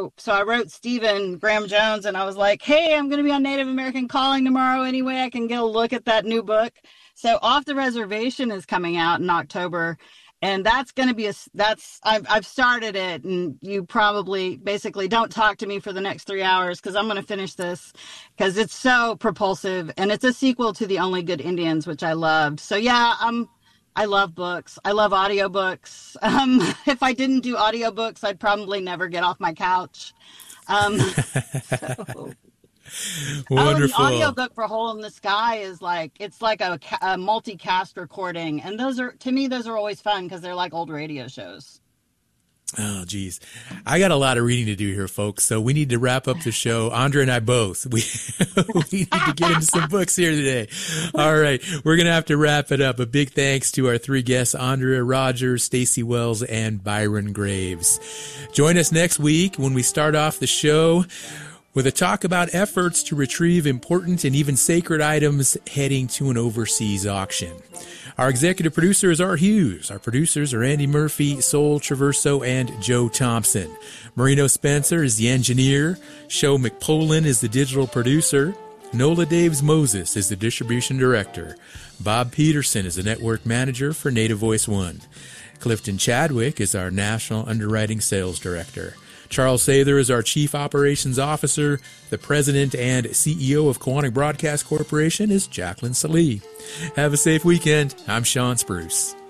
so I wrote Stephen Graham Jones, and I was like, hey, I'm going to be on Native American Calling tomorrow anyway. I can get a look at that new book. So Off the Reservation is coming out in October. And that's going to be I've started it, and you probably basically don't talk to me for the next 3 hours because I'm going to finish this because it's so propulsive, and it's a sequel to The Only Good Indians, which I loved. So yeah, I love books. I love audiobooks. If I didn't do audiobooks, I'd probably never get off my couch. So. Wonderful. Oh, and the audiobook for Hole in the Sky is it's like a multicast recording. And to me, those are always fun because they're like old radio shows. Oh, geez. I got a lot of reading to do here, folks. So we need to wrap up the show. Andrea and I both. We need to get into some books here today. All right. We're going to have to wrap it up. A big thanks to our three guests, Andrea Rogers, Stacey Wells, and Byron Graves. Join us next week when we start off the show with a talk about efforts to retrieve important and even sacred items heading to an overseas auction. Our executive producer is Art Hughes. Our producers are Andy Murphy, Sol Traverso, and Joe Thompson. Marino Spencer is the engineer. Sho McPolin is the digital producer. Nola Daves Moses is the distribution director. Bob Peterson is the network manager for Native Voice One. Clifton Chadwick is our national underwriting sales director. Charles Sather is our Chief Operations Officer. The President and CEO of Koahnic Broadcast Corporation is Jacqueline Salee. Have a safe weekend. I'm Sean Spruce.